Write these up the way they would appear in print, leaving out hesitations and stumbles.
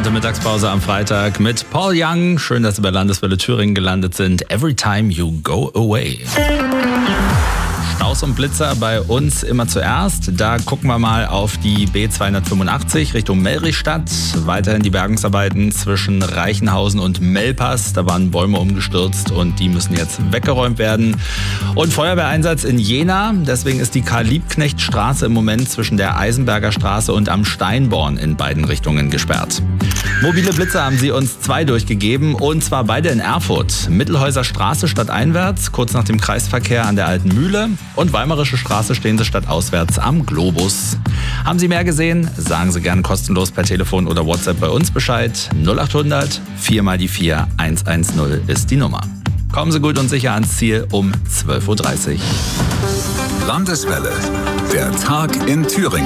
Entspannte Mittagspause am Freitag mit Paul Young. Schön, dass Sie bei Landeswelle Thüringen gelandet sind. Every time you go away. Staus und Blitzer bei uns immer zuerst. Da gucken wir mal auf die B285 Richtung Mellrichstadt. Weiterhin die Bergungsarbeiten zwischen Reichenhausen und Mellpass. Da waren Bäume umgestürzt und die müssen jetzt weggeräumt werden. Und Feuerwehreinsatz in Jena. Deswegen ist die Karl-Liebknecht-Straße im Moment zwischen der Eisenberger Straße und am Steinborn in beiden Richtungen gesperrt. Mobile Blitzer haben sie uns 2 durchgegeben, und zwar beide in Erfurt. Mittelhäuser Straße stadteinwärts, kurz nach dem Kreisverkehr an der Alten Mühle, und Weimarische Straße stehen sie stadtauswärts am Globus. Haben Sie mehr gesehen? Sagen Sie gerne kostenlos per Telefon oder WhatsApp bei uns Bescheid. 0800 4 mal die 4 110 ist die Nummer. Kommen Sie gut und sicher ans Ziel um 12.30 Uhr. Landeswelle, der Tag in Thüringen.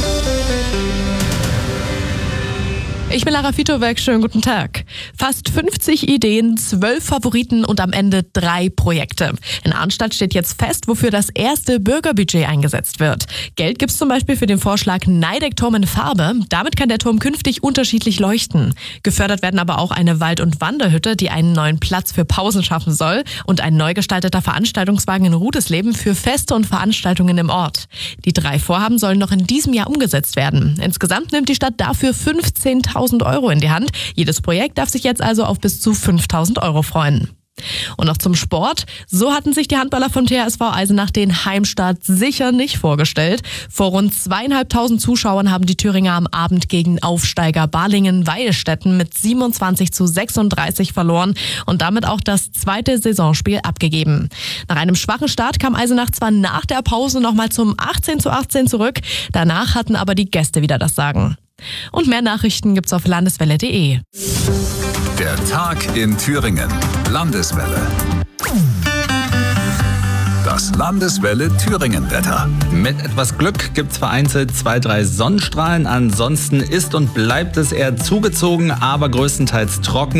Ich bin Lara Fitowek, schönen guten Tag. Fast 50 Ideen, 12 Favoriten und am Ende 3 Projekte. In Arnstadt steht jetzt fest, wofür das erste Bürgerbudget eingesetzt wird. Geld gibt's zum Beispiel für den Vorschlag Neideck-Turm in Farbe. Damit kann der Turm künftig unterschiedlich leuchten. Gefördert werden aber auch eine Wald- und Wanderhütte, die einen neuen Platz für Pausen schaffen soll, und ein neu gestalteter Veranstaltungswagen in Rudesleben für Feste und Veranstaltungen im Ort. Die 3 Vorhaben sollen noch in diesem Jahr umgesetzt werden. Insgesamt nimmt die Stadt dafür 15.000 Euro in die Hand. Jedes Projekt darf sich jetzt also auf bis zu 5.000 Euro freuen. Und noch zum Sport. So hatten sich die Handballer vom THSV Eisenach den Heimstart sicher nicht vorgestellt. Vor rund 2.500 Zuschauern haben die Thüringer am Abend gegen Aufsteiger Balingen-Weilstätten mit 27:36 verloren und damit auch das 2. Saisonspiel abgegeben. Nach einem schwachen Start kam Eisenach zwar nach der Pause nochmal zum 18:18 zurück. Danach hatten aber die Gäste wieder das Sagen. Und mehr Nachrichten gibt's auf landeswelle.de. Der Tag in Thüringen. Landeswelle. Das Landeswelle Thüringen-Wetter. Mit etwas Glück gibt's vereinzelt 2-3 Sonnenstrahlen. Ansonsten ist und bleibt es eher zugezogen, aber größtenteils trocken.